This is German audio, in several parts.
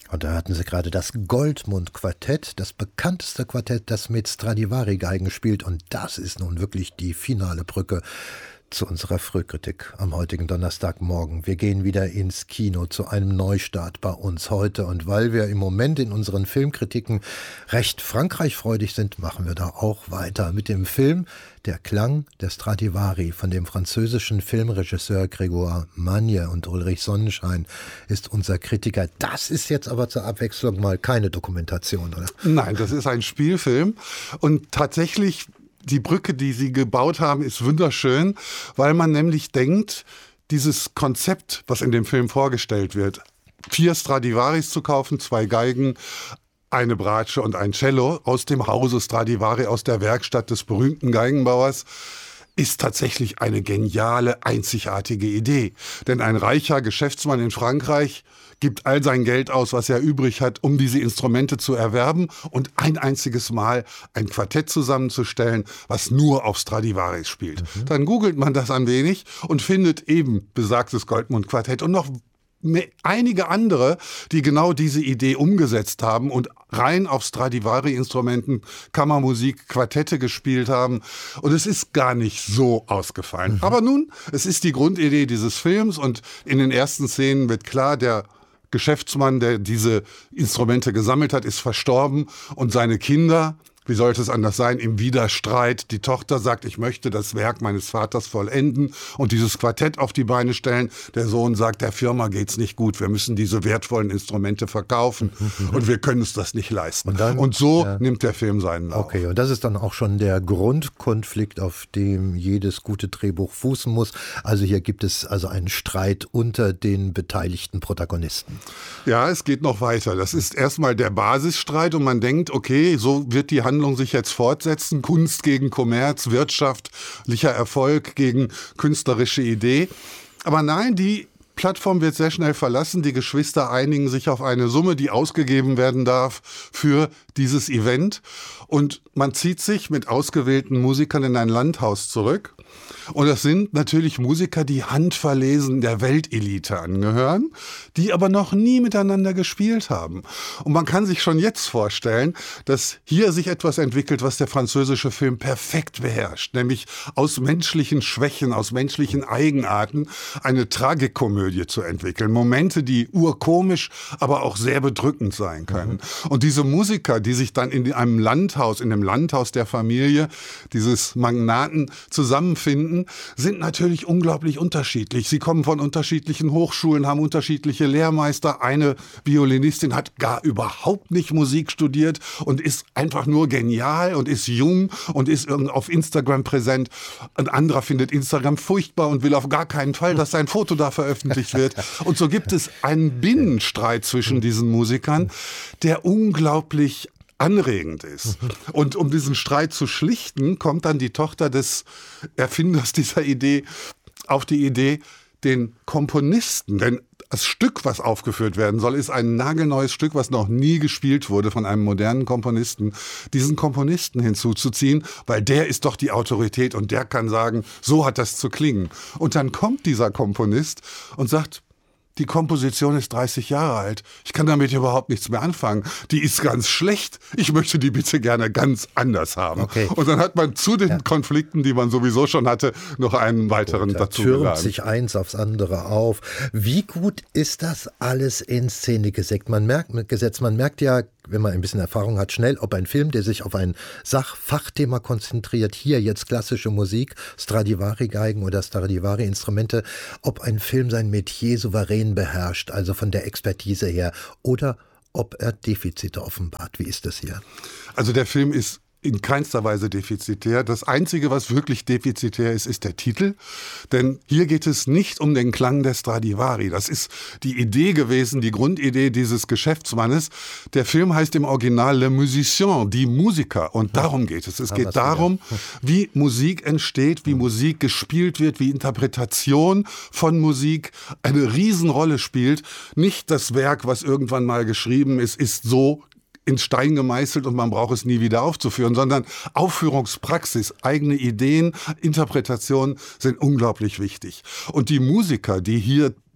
Und da hatten Sie gerade das Goldmund-Quartett, das bekannteste Quartett, das mit Stradivari-Geigen spielt. Und das ist nun wirklich die finale Brücke zu unserer Frühkritik am heutigen Donnerstagmorgen. Wir gehen wieder ins Kino zu einem Neustart bei uns heute. Und weil wir im Moment in unseren Filmkritiken recht frankreichfreudig sind, machen wir da auch weiter mit dem Film Der Klang der Stradivari von dem französischen Filmregisseur Grégoire Magne, und Ulrich Sonnenschein ist unser Kritiker. Das ist jetzt aber zur Abwechslung mal keine Dokumentation, oder? Nein, das ist ein Spielfilm. Und tatsächlich, die Brücke, die Sie gebaut haben, ist wunderschön, weil man nämlich denkt, dieses Konzept, was in dem Film vorgestellt wird, 4 Stradivaris zu kaufen, 2 Geigen, eine Bratsche und ein Cello aus dem Hause Stradivari, aus der Werkstatt des berühmten Geigenbauers, ist tatsächlich eine geniale, einzigartige Idee. Denn ein reicher Geschäftsmann in Frankreich gibt all sein Geld aus, was er übrig hat, um diese Instrumente zu erwerben und ein einziges Mal ein Quartett zusammenzustellen, was nur auf Stradivaris spielt. Dann googelt man das ein wenig und findet eben besagtes Goldmund-Quartett und noch einige andere, die genau diese Idee umgesetzt haben und rein auf Stradivari-Instrumenten, Kammermusik, Quartette gespielt haben. Und es ist gar nicht so ausgefallen. Aber nun, es ist die Grundidee dieses Films und in den ersten Szenen wird klar, der Geschäftsmann, der diese Instrumente gesammelt hat, ist verstorben und seine Kinder, wie sollte es anders sein, im Widerstreit. Die Tochter sagt, ich möchte das Werk meines Vaters vollenden und dieses Quartett auf die Beine stellen. Der Sohn sagt, der Firma geht's nicht gut. Wir müssen diese wertvollen Instrumente verkaufen und wir können uns das nicht leisten. Und so nimmt der Film seinen Lauf. Okay, und das ist dann auch schon der Grundkonflikt, auf dem jedes gute Drehbuch fußen muss. Also hier gibt es also einen Streit unter den beteiligten Protagonisten. Ja, es geht noch weiter. Das ist erstmal der Basisstreit und man denkt, okay, so wird die Handlung sich jetzt fortsetzen. Kunst gegen Kommerz, wirtschaftlicher Erfolg gegen künstlerische Idee. Aber nein, die Plattform wird sehr schnell verlassen. Die Geschwister einigen sich auf eine Summe, die ausgegeben werden darf für dieses Event. Und man zieht sich mit ausgewählten Musikern in ein Landhaus zurück. Und das sind natürlich Musiker, die handverlesen der Weltelite angehören, die aber noch nie miteinander gespielt haben. Und man kann sich schon jetzt vorstellen, dass hier sich etwas entwickelt, was der französische Film perfekt beherrscht, nämlich aus menschlichen Schwächen, aus menschlichen Eigenarten eine Tragikomödie zu entwickeln. Momente, die urkomisch, aber auch sehr bedrückend sein können. Und diese Musiker, die sich dann in einem Landhaus, in dem Landhaus der Familie dieses Magnaten zusammenfinden, sind natürlich unglaublich unterschiedlich. Sie kommen von unterschiedlichen Hochschulen, haben unterschiedliche Lehrmeister. Eine Violinistin hat gar überhaupt nicht Musik studiert und ist einfach nur genial und ist jung und ist auf Instagram präsent. Ein anderer findet Instagram furchtbar und will auf gar keinen Fall, dass sein Foto da veröffentlicht wird. Und so gibt es einen Binnenstreit zwischen diesen Musikern, der unglaublich anregend ist. Und um diesen Streit zu schlichten, kommt dann die Tochter des Erfinders dieser Idee auf die Idee, den Komponisten, denn das Stück, was aufgeführt werden soll, ist ein nagelneues Stück, was noch nie gespielt wurde von einem modernen Komponisten, diesen Komponisten hinzuzuziehen, weil der ist doch die Autorität und der kann sagen, so hat das zu klingen. Und dann kommt dieser Komponist und sagt, die Komposition ist 30 Jahre alt. Ich kann damit überhaupt nichts mehr anfangen. Die ist ganz schlecht. Ich möchte die bitte gerne ganz anders haben. Okay. Und dann hat man zu den Konflikten, die man sowieso schon hatte, noch einen weiteren dazu geladen. Da türmt sich eins aufs andere auf. Wie gut ist das alles in Szene gesetzt? Man merkt ja, wenn man ein bisschen Erfahrung hat, schnell, ob ein Film, der sich auf ein Fachthema konzentriert, hier jetzt klassische Musik, Stradivari-Geigen oder Stradivari-Instrumente, ob ein Film sein Metier souverän beherrscht, also von der Expertise her, oder ob er Defizite offenbart. Wie ist das hier? Also der Film ist in keinster Weise defizitär. Das Einzige, was wirklich defizitär ist, ist der Titel. Denn hier geht es nicht um den Klang der Stradivari. Das ist die Idee gewesen, die Grundidee dieses Geschäftsmannes. Der Film heißt im Original Le Musicien, die Musiker. Und darum geht es. Es geht darum, wie Musik entsteht, wie Musik gespielt wird, wie Interpretation von Musik eine Riesenrolle spielt. Nicht das Werk, was irgendwann mal geschrieben ist so in Stein gemeißelt und man braucht es nie wieder aufzuführen, sondern Aufführungspraxis, eigene Ideen, Interpretationen sind unglaublich wichtig. Und die Musiker, die hier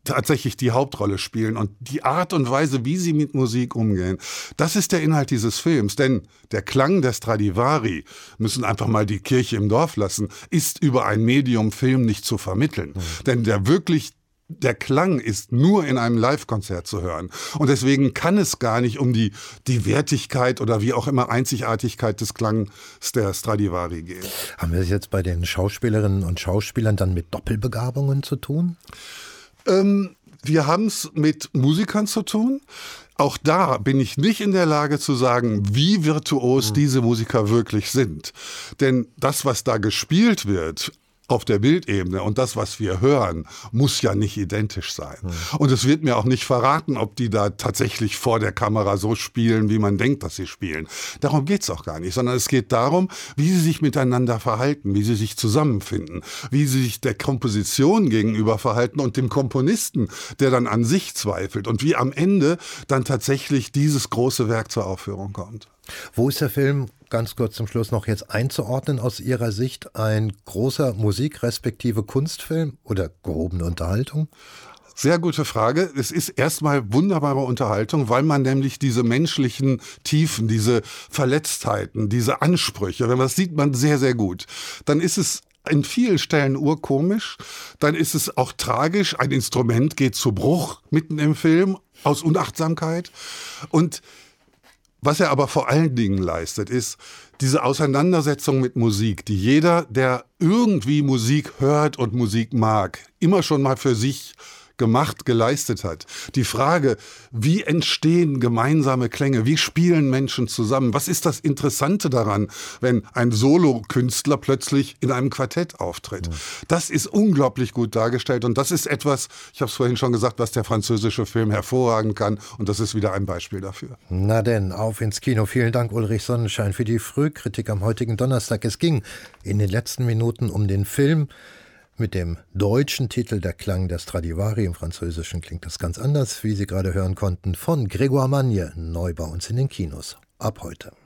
tatsächlich die Hauptrolle spielen und die Art und Weise, wie sie mit Musik umgehen, das ist der Inhalt dieses Films. Denn der Klang der Stradivari, müssen einfach mal die Kirche im Dorf lassen, ist über ein Medium Film nicht zu vermitteln. Denn der Klang ist nur in einem Live-Konzert zu hören. Und deswegen kann es gar nicht um die Wertigkeit oder wie auch immer Einzigartigkeit des Klangs der Stradivari gehen. Haben wir es jetzt bei den Schauspielerinnen und Schauspielern dann mit Doppelbegabungen zu tun? Wir haben es mit Musikern zu tun. Auch da bin ich nicht in der Lage zu sagen, wie virtuos diese Musiker wirklich sind. Denn das, was da gespielt wird auf der Bildebene und das, was wir hören, muss ja nicht identisch sein. Und es wird mir auch nicht verraten, ob die da tatsächlich vor der Kamera so spielen, wie man denkt, dass sie spielen. Darum geht es auch gar nicht, sondern es geht darum, wie sie sich miteinander verhalten, wie sie sich zusammenfinden, wie sie sich der Komposition gegenüber verhalten und dem Komponisten, der dann an sich zweifelt und wie am Ende dann tatsächlich dieses große Werk zur Aufführung kommt. Wo ist der Film, ganz kurz zum Schluss noch jetzt einzuordnen aus Ihrer Sicht, ein großer Musik- respektive Kunstfilm oder gehobene Unterhaltung? Sehr gute Frage. Es ist erstmal wunderbare Unterhaltung, weil man nämlich diese menschlichen Tiefen, diese Verletztheiten, diese Ansprüche, wenn man das sieht man sehr, sehr gut. Dann ist es in vielen Stellen urkomisch, dann ist es auch tragisch. Ein Instrument geht zu Bruch mitten im Film aus Unachtsamkeit. Und was er aber vor allen Dingen leistet, ist diese Auseinandersetzung mit Musik, die jeder, der irgendwie Musik hört und Musik mag, immer schon mal für sich geleistet hat. Die Frage, wie entstehen gemeinsame Klänge, wie spielen Menschen zusammen, was ist das Interessante daran, wenn ein Solokünstler plötzlich in einem Quartett auftritt. Das ist unglaublich gut dargestellt und das ist etwas, ich habe es vorhin schon gesagt, was der französische Film hervorragen kann und das ist wieder ein Beispiel dafür. Na denn, auf ins Kino. Vielen Dank, Ulrich Sonnenschein, für die Frühkritik am heutigen Donnerstag. Es ging in den letzten Minuten um den Film mit dem deutschen Titel Der Klang der Stradivari. Im Französischen klingt das ganz anders, wie Sie gerade hören konnten, von Grégoire Magne, neu bei uns in den Kinos. Ab heute.